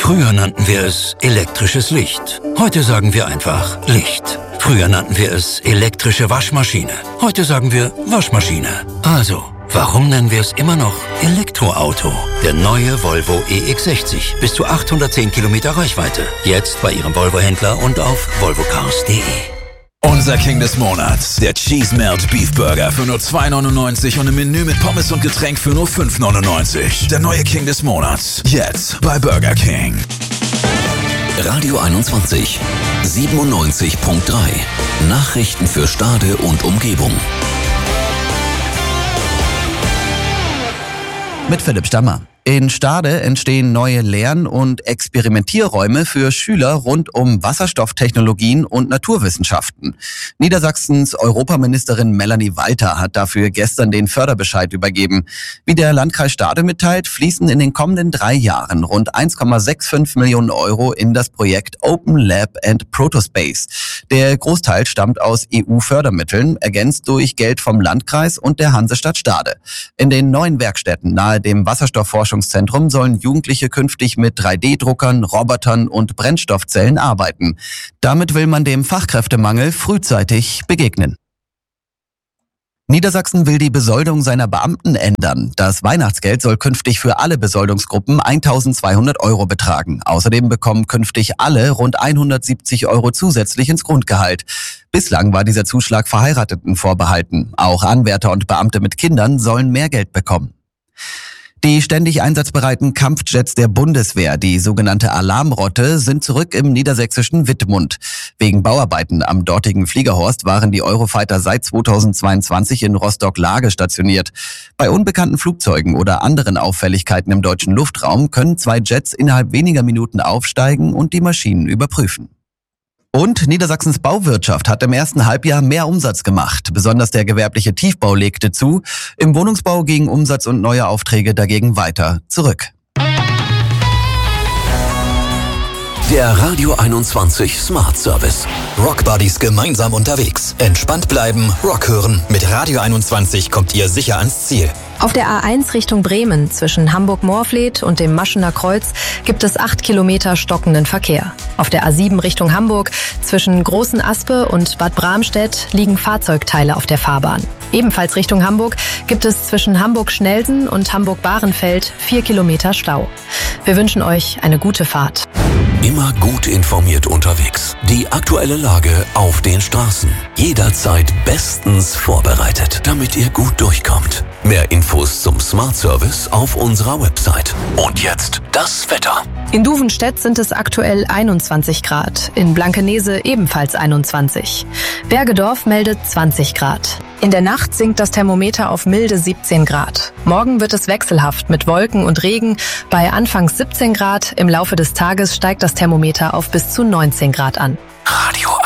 Früher nannten wir es elektrisches Licht. Heute sagen wir einfach Licht. Früher nannten wir es elektrische Waschmaschine. Heute sagen wir Waschmaschine. Also, warum nennen wir es immer noch Elektroauto? Der neue Volvo EX60. Bis zu 810 Kilometer Reichweite. Jetzt bei Ihrem Volvo-Händler und auf volvocars.de. Unser King des Monats, der Cheese Melt Beef Burger für nur 2,99 und ein Menü mit Pommes und Getränk für nur 5,99. Der neue King des Monats, jetzt bei Burger King. Radio 21, 97.3. Nachrichten für Stade und Umgebung. Mit Philipp Stammer. In Stade entstehen neue Lern- und Experimentierräume für Schüler rund um Wasserstofftechnologien und Naturwissenschaften. Niedersachsens Europaministerin Melanie Walter hat dafür gestern den Förderbescheid übergeben. Wie der Landkreis Stade mitteilt, fließen in den kommenden 3 Jahren rund 1,65 Millionen Euro in das Projekt Open Lab and Protospace. Der Großteil stammt aus EU-Fördermitteln, ergänzt durch Geld vom Landkreis und der Hansestadt Stade. In den neuen Werkstätten nahe dem Wasserstoffforschungszentrum sollen Jugendliche künftig mit 3D-Druckern, Robotern und Brennstoffzellen arbeiten. Damit will man dem Fachkräftemangel frühzeitig begegnen. Niedersachsen will die Besoldung seiner Beamten ändern. Das Weihnachtsgeld soll künftig für alle Besoldungsgruppen 1.200 Euro betragen. Außerdem bekommen künftig alle rund 170 Euro zusätzlich ins Grundgehalt. Bislang war dieser Zuschlag Verheirateten vorbehalten. Auch Anwärter und Beamte mit Kindern sollen mehr Geld bekommen. Die ständig einsatzbereiten Kampfjets der Bundeswehr, die sogenannte Alarmrotte, sind zurück im niedersächsischen Wittmund. Wegen Bauarbeiten am dortigen Fliegerhorst waren die Eurofighter seit 2022 in Rostock-Lage stationiert. Bei unbekannten Flugzeugen oder anderen Auffälligkeiten im deutschen Luftraum können 2 Jets innerhalb weniger Minuten aufsteigen und die Maschinen überprüfen. Und Niedersachsens Bauwirtschaft hat im ersten Halbjahr mehr Umsatz gemacht. Besonders der gewerbliche Tiefbau legte zu. Im Wohnungsbau gingen Umsatz und neue Aufträge dagegen weiter zurück. Der Radio 21 Smart Service. Rockbuddies gemeinsam unterwegs. Entspannt bleiben, Rock hören. Mit Radio 21 kommt ihr sicher ans Ziel. Auf der A1 Richtung Bremen zwischen Hamburg-Moorfleet und dem Maschener Kreuz gibt es 8 Kilometer stockenden Verkehr. Auf der A7 Richtung Hamburg zwischen Großen Aspe und Bad Bramstedt liegen Fahrzeugteile auf der Fahrbahn. Ebenfalls Richtung Hamburg gibt es zwischen Hamburg-Schnelsen und Hamburg-Bahrenfeld 4 Kilometer Stau. Wir wünschen euch eine gute Fahrt. Immer gut informiert unterwegs. Die aktuelle Lage auf den Straßen. Jederzeit bestens vorbereitet, damit ihr gut durchkommt. Mehr Infos zum Smart Service auf unserer Website. Und jetzt das Wetter. In Duvenstedt sind es aktuell 21 Grad, in Blankenese ebenfalls 21. Bergedorf meldet 20 Grad. In der Nacht sinkt das Thermometer auf milde 17 Grad. Morgen wird es wechselhaft mit Wolken und Regen. Bei anfangs 17 Grad, im Laufe des Tages steigt das Thermometer auf bis zu 19 Grad an. Radio